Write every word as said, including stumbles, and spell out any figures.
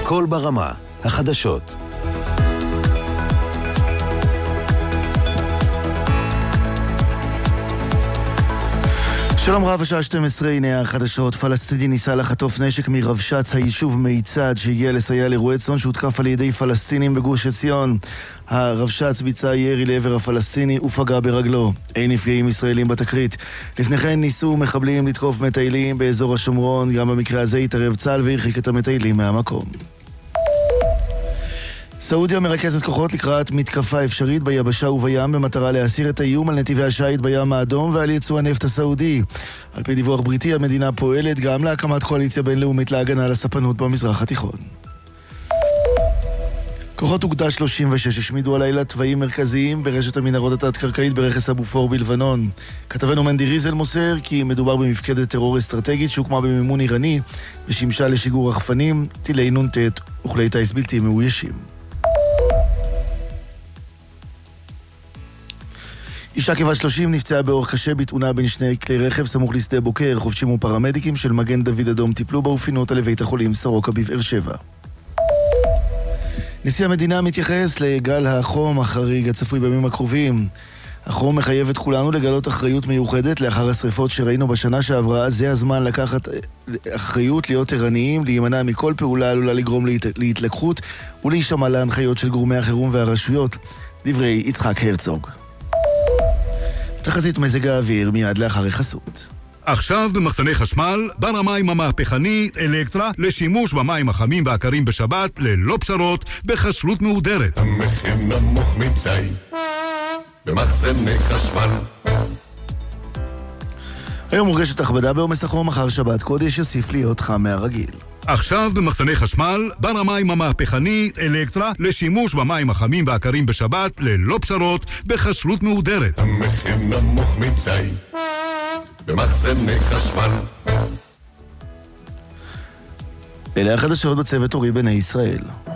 הכל ברמה, החדשות. שלום רב, השעה שתים עשרה, הנה החדשות. פלסטיני ניסה לחטוף נשק מרבש"ץ היישוב מיצד שהגיע לסייע לרועה צאן שהותקף על ידי פלסטינים בגוש עציון. הרבש"ץ ביצע ירי לעבר הפלסטיני ופגע ברגלו. אין נפגעים ישראלים בתקרית. לפני כן ניסו מחבלים לתקוף מטיילים באזור השומרון. גם במקרה הזה התערב צה"ל והרחיק את המטיילים מהמקום. סעודיה מרכזת כוחות לקראת מתקפה אפשרית ביבשה ובים במטרה להסיר את האיום על נתיבי השיט בים האדום ועל ייצוא הנפט הסעודי. על פי דיווח בריטי, המדינה פועלת גם להקמת קואליציה בינלאומית להגנה על הספנות במזרח התיכון. כוחות אוגדה שלושים ושש השמידו הלילה תוואים מרכזיים ברשת המנהרות התת-קרקעית ברכס אבו פור בלבנון. כתבנו מנדי ריזל מוסר כי מדובר במפקדת טרור אסטרטגית שהוקמה במימון איראני ושימשה לשיגור רחפנים, טילי נ"ט וכלי טיס בלתי מאוישים. אישה כבת שלושים נפצעה באורח קשה בתאונה בין שני כלי רכב סמוך לשדה בוקר. חובשים ופרמדיקים של מגן דוד אדום טיפלו בה ופינו אותה לבית החולים סורוקה בבאר שבע. נשיא המדינה מתייחס לגל החום החריג הצפוי בימים הקרובים. החום מחייב את כולנו לגלות אחריות מיוחדת לאחר השריפות שראינו בשנה שעברה. זה הזמן לקחת אחריות, להיות ערניים, להימנע מכל פעולה עלולה לגרום להת... להתלקחות ולהישמע להנחיות של גורמי החירום והרשויות. דברי יצחק הרצוג. תחזית מזג האוויר מיד לאחר החסות. עכשיו במחסני חשמל, בר המים המהפכני אלקטרה לשימוש במים החמים והקרים בשבת ללא פשרות בכשרות מהודרת. המחיר נמוך מדי במחסני חשמל. היום מורגשת הכבדה בעומס החום, מחר שבת קודש יוסיף להיות חם מהרגיל. עכשיו במחסני חשמל, בר המים המהפכני אלקטרה לשימוש במים החמים והקרים בשבת ללא פשרות בכשרות מהודרת. המחיר נמוך מדי במחסני חשמל. אלה החדשות בצוות אורי בני ישראל.